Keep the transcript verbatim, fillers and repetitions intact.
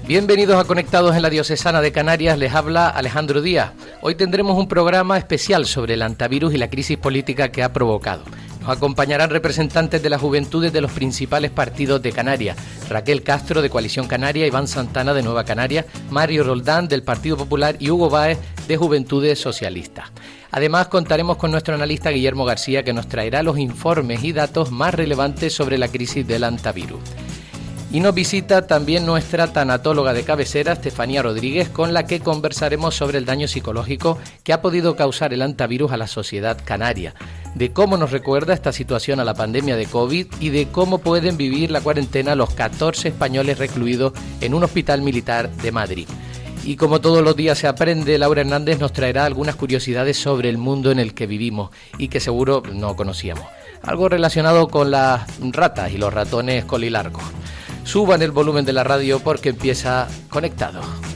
Bienvenidos a Conectados en la Diocesana de Canarias, les habla Alejandro Díaz. Hoy tendremos un programa especial sobre el antivirus y la crisis política que ha provocado. Nos acompañarán representantes de las juventudes de los principales partidos de Canarias: Raquel Castro de Coalición Canaria, Iván Santana de Nueva Canaria, Mario Roldán del Partido Popular y Hugo Báez de Juventudes Socialistas. Además, contaremos con nuestro analista Guillermo García, que nos traerá los informes y datos más relevantes sobre la crisis del antivirus. Y nos visita también nuestra tanatóloga de cabecera, Estefanía Rodríguez, con la que conversaremos sobre el daño psicológico que ha podido causar el antivirus a la sociedad canaria, de cómo nos recuerda esta situación a la pandemia de COVID y de cómo pueden vivir la cuarentena los catorce españoles recluidos en un hospital militar de Madrid. Y como todos los días se aprende, Laura Hernández nos traerá algunas curiosidades sobre el mundo en el que vivimos y que seguro no conocíamos. Algo relacionado con las ratas y los ratones colilargos. Suban el volumen de la radio porque empieza Conectados.